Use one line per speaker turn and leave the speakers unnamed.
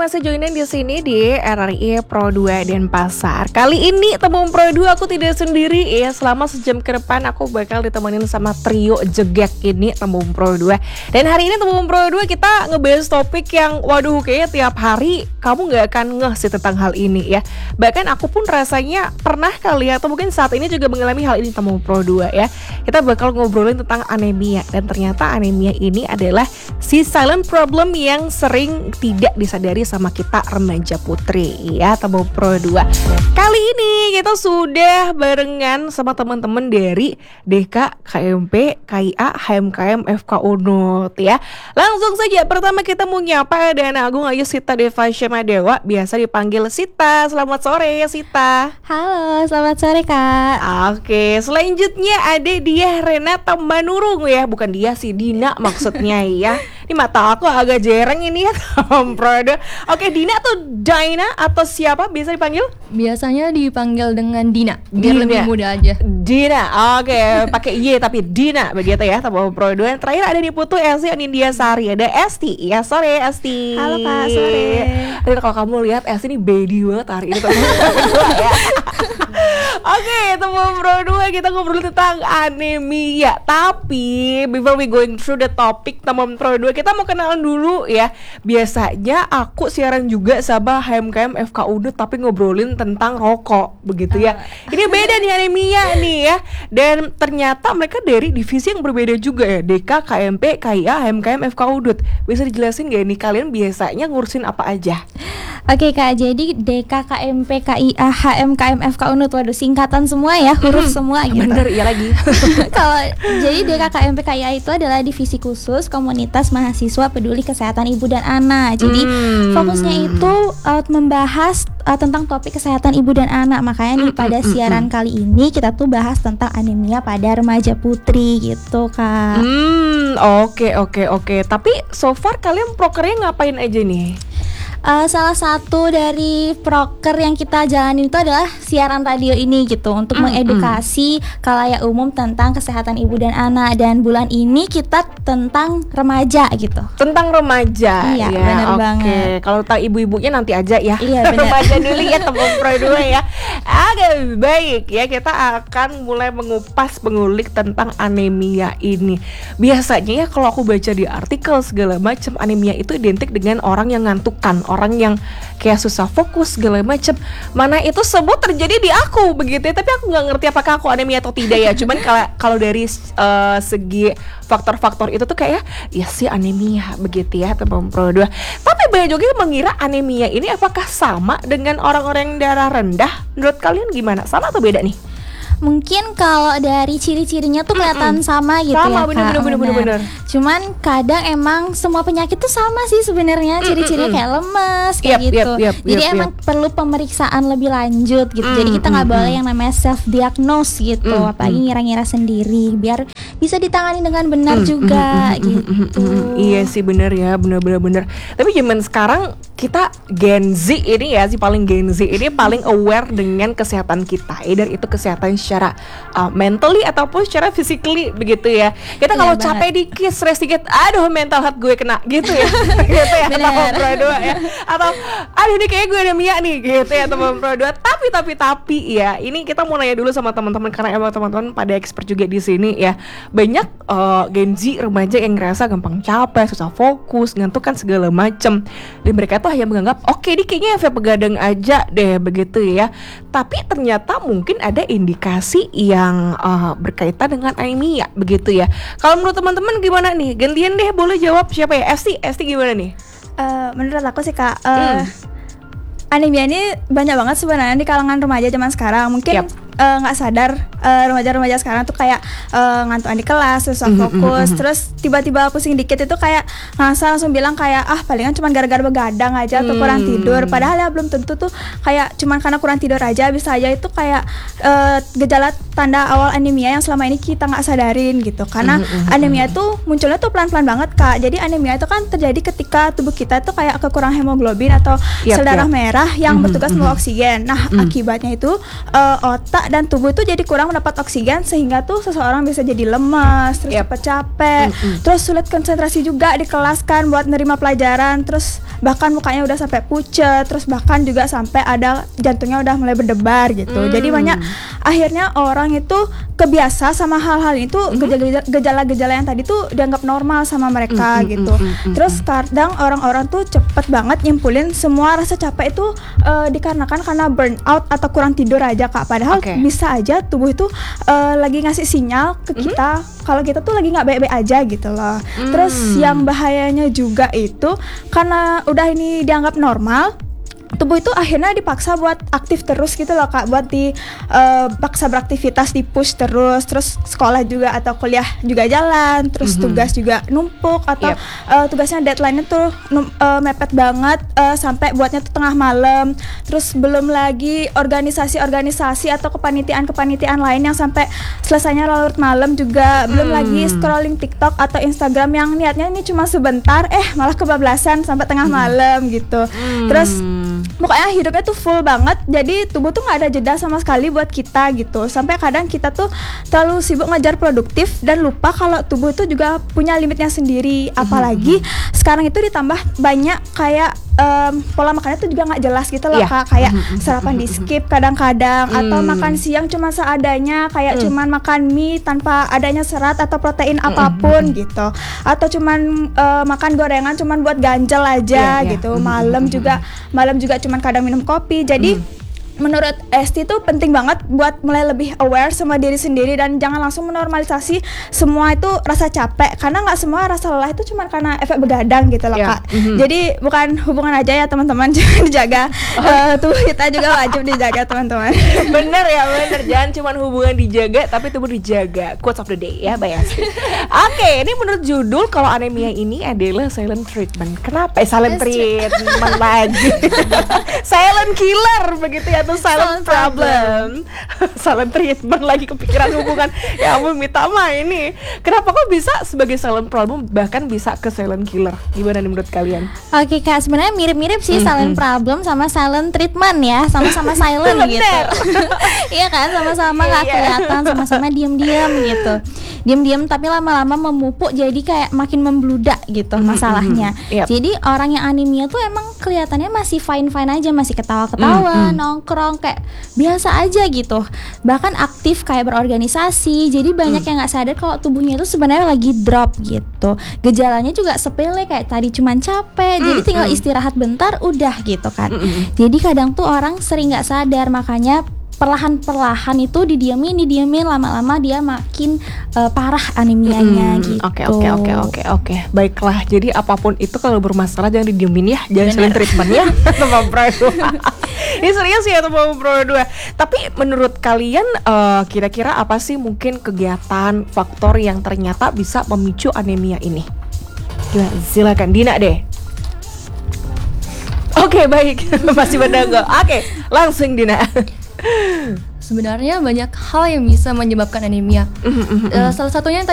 masih joinin di sini di RRI Pro 2 Denpasar. Kali ini Temu Pro 2 aku tidak sendiri ya. Selama sejam ke depan aku bakal ditemenin sama trio jegek ini Temu Pro 2. Dan hari ini Temu Pro 2 kita ngebahas topik yang waduh kayaknya tiap hari kamu gak akan ngeh sih tentang hal ini ya. Bahkan aku pun rasanya pernah kali atau mungkin saat ini juga mengalami hal ini Temu Pro 2 ya. Kita bakal ngobrolin tentang anemia. Dan ternyata anemia ini adalah si silent problem yang sering tidak disadari sama kita remaja putri ya Temu Pro 2. Kali ini kita sudah barengan sama teman-teman dari DK, KMP, KIA, HMKM, FK Unut ya. Langsung saja pertama kita mau nyapa ada Anak Agung Ayu Sita Deva Syamadewa, biasa dipanggil Sita. Selamat sore Sita.
Halo, selamat sore Kak.
Oke, selanjutnya ada dia Renata Manurung ya. Bukan dia sih, Dina maksudnya ya. Ini mata aku agak jereng ini ya Prodo. Oke, Dina atau Dina atau siapa biasa dipanggil?
Biasanya dipanggil dengan Dina, biar lebih mudah aja.
Dina, oke, pakai Y tapi Dina begitu ya Temu Pro 2. Yang terakhir ada di Putu Esti Anindya Sari, ada Esti. Ya sore Esti.
Halo Kak, sore.
Dan kalau kamu lihat Esti ini baby banget hari ini Temu Pro 2 ya. Oke, Temu Pro 2 kita ngobrol tentang anemia. Tapi before we going through the topic Temu Pro 2, kita mau kenalan dulu ya. Biasanya aku siaran juga sama HMKM FK Unut tapi ngobrolin tentang rokok begitu ya. Ini beda nih anemia nih ya. Dan ternyata mereka dari divisi yang berbeda juga ya. DK, KMP, KIA, HMKM FK Unut. Bisa dijelasin gak nih kalian biasanya ngurusin apa aja?
Oke Kak, jadi DK, KMP, KIA, HMKM, FK Unut. Waduh, singkatan semua ya, huruf semua gitu.
Bener, iya lagi.
Kalau jadi DK, KMP, KIA itu adalah divisi khusus komunitas mahasiswa peduli kesehatan ibu dan anak. Jadi fokusnya itu membahas tentang topik kesehatan ibu dan anak. Makanya pada siaran kali ini kita tuh bahas tentang anemia pada remaja putri gitu Kak.
Oke. Tapi so far kalian prokernya ngapain aja nih?
Salah satu dari proker yang kita jalanin itu adalah siaran radio ini gitu untuk mengedukasi khalayak umum tentang kesehatan ibu dan anak. Dan bulan ini kita tentang remaja gitu.
Tentang remaja.
Iya,
ya,
benar banget.
Kalau tahu ibu-ibunya nanti aja ya.
Iya, benar.
Remaja dulu ya Temu Pro 2 ya. Oke, baik ya, kita akan mulai mengulik tentang anemia ini. Biasanya ya kalau aku baca di artikel segala macam, anemia itu identik dengan orang yang ngantukan, orang yang kayak susah fokus segala macam. Mana itu semua terjadi di aku begitu ya. Tapi aku nggak ngerti apakah aku anemia atau tidak ya. Cuman kalau dari segi faktor-faktor itu tuh kayak ya sih anemia begitu ya Temu Pro 2. Tapi banyak juga yang mengira anemia ini apakah sama dengan orang-orang yang darah rendah. Menurut kalian gimana? Sama atau beda nih?
Mungkin kalau dari ciri-cirinya tuh kelihatan sama gitu
sama,
ya Kak.
Bener.
Cuman kadang emang semua penyakit tuh sama sih sebenarnya. Ciri-cirinya kayak lemes kayak gitu. Jadi emang perlu pemeriksaan lebih lanjut gitu. Jadi kita nggak boleh yang namanya self diagnose gitu. Apalagi ngira-ngira sendiri, biar bisa ditangani dengan benar juga gitu.
Iya sih bener ya, bener. Tapi zaman sekarang kita Gen Z ini ya, si paling Gen Z ini paling aware dengan kesehatan kita. Either itu kesehatan secara mentally ataupun secara physically begitu ya. Kita kalau capek dikit, stres dikit, aduh mental health gue kena gitu ya. Gitu ya Temu Pro 2 ya. Atau aduh ini kayak gue anemia nih gitu ya Temu Pro 2. Tapi ya, ini kita mau nanya dulu sama teman-teman karena emang teman-teman pada expert juga di sini ya. Banyak Gen Z remaja yang ngerasa gampang capek, susah fokus, ngantuk kan segala macem. Dan mereka tuh hanya menganggap oke, ini kayaknya efek begadang aja deh begitu ya. Tapi ternyata mungkin ada indikasi yang berkaitan dengan anemia begitu ya. Kalau menurut teman-teman gimana nih? Gantian deh, boleh jawab siapa ya? Esti gimana nih?
Menurut aku sih Kak, anemia ini banyak banget sebenarnya di kalangan remaja zaman sekarang. Mungkin nggak sadar remaja-remaja sekarang tuh kayak ngantuk di kelas, susah fokus, terus tiba-tiba pusing dikit itu kayak langsung bilang kayak palingan cuma gara-gara begadang aja atau kurang tidur. Padahal ya belum tentu tuh kayak cuman karena kurang tidur aja, bisa aja itu kayak gejala tanda awal anemia yang selama ini kita nggak sadarin gitu. Karena anemia tuh munculnya tuh pelan-pelan banget Kak. Jadi anemia itu kan terjadi ketika tubuh kita tuh kayak kekurangan hemoglobin atau sel darah merah yang bertugas membawa oksigen. Nah akibatnya itu otak dan tubuh itu jadi kurang mendapat oksigen sehingga tuh seseorang bisa jadi lemas, terus cepat capek, terus sulit konsentrasi juga di kelas kan buat nerima pelajaran, terus bahkan mukanya udah sampai pucet, terus bahkan juga sampai ada jantungnya udah mulai berdebar gitu. Jadi banyak akhirnya orang itu kebiasa sama hal-hal itu, gejala-gejala yang tadi tuh dianggap normal sama mereka gitu. Terus kadang orang-orang tuh cepet banget nyimpulin semua rasa capek itu dikarenakan karena burnout atau kurang tidur aja Kak. Padahal bisa aja tubuh itu lagi ngasih sinyal ke kita kalau kita tuh lagi nggak baik-baik aja gitu loh. Terus yang bahayanya juga itu karena udah ini dianggap normal, tubuh itu akhirnya dipaksa buat aktif terus gitu loh Kak, buat dipaksa beraktivitas, di push terus sekolah juga atau kuliah juga jalan, terus tugas juga numpuk atau tugasnya deadline-nya tuh mepet banget, sampai buatnya tuh tengah malam. Terus belum lagi organisasi atau kepanitiaan lain yang sampai selesainya larut malam juga. Belum lagi scrolling TikTok atau Instagram yang niatnya ini cuma sebentar, malah kebablasan sampai tengah malam gitu. Terus pokoknya hidupnya tuh full banget, jadi tubuh tuh nggak ada jeda sama sekali buat kita gitu. Sampai kadang kita tuh terlalu sibuk ngejar produktif dan lupa kalau tubuh itu juga punya limitnya sendiri. Apalagi sekarang itu ditambah banyak kayak pola makannya tuh juga nggak jelas gitu loh Kak. Kayak sarapan di skip kadang-kadang, atau makan siang cuma seadanya, kayak cuman makan mie tanpa adanya serat atau protein apapun gitu, atau cuman makan gorengan cuman buat ganjel aja gitu. Malam juga cuman kadang minum kopi. Jadi menurut Esti tuh penting banget buat mulai lebih aware sama diri sendiri dan jangan langsung menormalisasi semua itu rasa capek, karena nggak semua rasa lelah itu cuma karena efek begadang gitu loh Kak. Jadi bukan hubungan aja ya teman-teman, jangan dijaga tubuh kita juga wajib dijaga teman-teman.
Bener, jangan cuma hubungan dijaga tapi tubuh dijaga. Quotes of the day ya Mbak Esti. Oke, ini menurut judul kalau anemia ini adalah silent treatment. Kenapa? Silent treatment lagi. Silent killer begitu ya, atau silent problem. Silent treatment lagi, kepikiran hubungan. Ya ampun, minta maaf ini. Kenapa kok bisa sebagai silent problem bahkan bisa ke silent killer? Gimana nih menurut kalian?
Oke Kak, sebenarnya mirip-mirip sih silent problem sama silent treatment ya. Sama-sama silent gitu. Iya kan, sama-sama nggak kelihatan, sama-sama diam-diam gitu. Diam-diam tapi lama-lama memupuk, jadi kayak makin membludak gitu masalahnya. Jadi orang yang anemia tuh emang kelihatannya masih fine-fine aja, masih ketawa-ketawa, nongkrong kayak biasa aja gitu. Bahkan aktif kayak berorganisasi. Jadi banyak yang nggak sadar kalau tubuhnya itu sebenarnya lagi drop gitu. Gejalanya juga sepele kayak tadi cuman capek. Jadi tinggal istirahat bentar udah gitu kan. Jadi kadang tuh orang sering nggak sadar, makanya perlahan-perlahan itu didiamin lama-lama dia makin parah anemianya gitu.
Oke. Baiklah, jadi apapun itu kalau bermasalah jangan didiemin ya, jangan silent treatment ya, teman Pro 2. Ini serius ya teman Pro 2. Tapi menurut kalian kira-kira apa sih mungkin kegiatan, faktor yang ternyata bisa memicu anemia ini? Gimana? Silakan Dina deh. Oke, baik. Masih mendengar. Oke, langsung Dina.
Sebenarnya banyak hal yang bisa menyebabkan anemia. Salah satunya yang